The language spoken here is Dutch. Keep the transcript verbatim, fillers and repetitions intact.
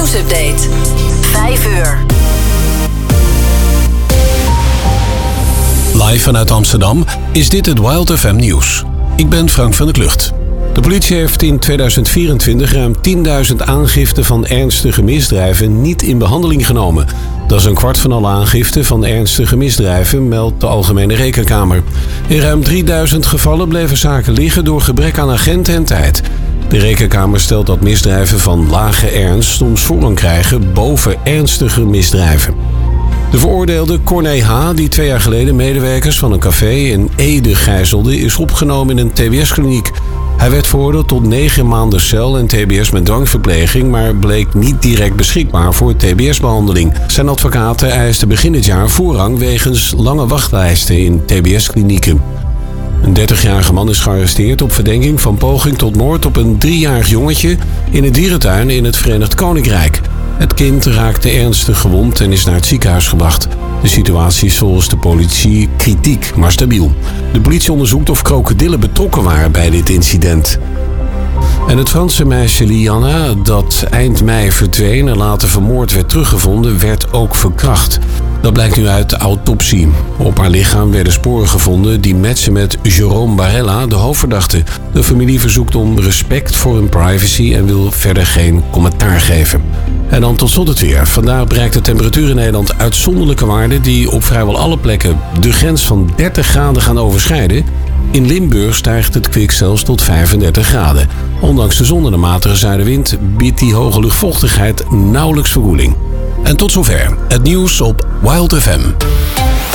Nieuwsupdate. vijf uur. Live vanuit Amsterdam is dit het Wild F M nieuws. Ik ben Frank van der Klucht. De politie heeft in tweeduizend vierentwintig ruim tienduizend aangiften van ernstige misdrijven niet in behandeling genomen. Dat is een kwart van alle aangiften van ernstige misdrijven, meldt de Algemene Rekenkamer. In ruim drieduizend gevallen bleven zaken liggen door gebrek aan agenten en tijd. De Rekenkamer stelt dat misdrijven van lage ernst soms voorrang krijgen boven ernstige misdrijven. De veroordeelde Corné H., die twee jaar geleden medewerkers van een café in Ede gijzelde, is opgenomen in een T B S-kliniek. Hij werd veroordeeld tot negen maanden cel en T B S met dwangverpleging, maar bleek niet direct beschikbaar voor T B S-behandeling. Zijn advocaten eisten begin dit jaar voorrang wegens lange wachtlijsten in T B S-klinieken. Een dertigjarige man is gearresteerd op verdenking van poging tot moord op een driejarig jongetje in een dierentuin in het Verenigd Koninkrijk. Het kind raakte ernstig gewond en is naar het ziekenhuis gebracht. De situatie is volgens de politie kritiek, maar stabiel. De politie onderzoekt of krokodillen betrokken waren bij dit incident. En het Franse meisje Liana, dat eind mei verdween en later vermoord werd teruggevonden, werd ook verkracht. Dat blijkt nu uit de autopsie. Op haar lichaam werden sporen gevonden die matchen met Jérôme Barella, de hoofdverdachte. De familie verzoekt om respect voor hun privacy en wil verder geen commentaar geven. En dan tot slot het weer. Vandaag bereikt de temperatuur in Nederland uitzonderlijke waarden die op vrijwel alle plekken de grens van dertig graden gaan overschrijden. In Limburg stijgt het kwik zelfs tot vijfendertig graden. Ondanks de zon en de matige zuidenwind biedt die hoge luchtvochtigheid nauwelijks verkoeling. En tot zover het nieuws op Wild F M.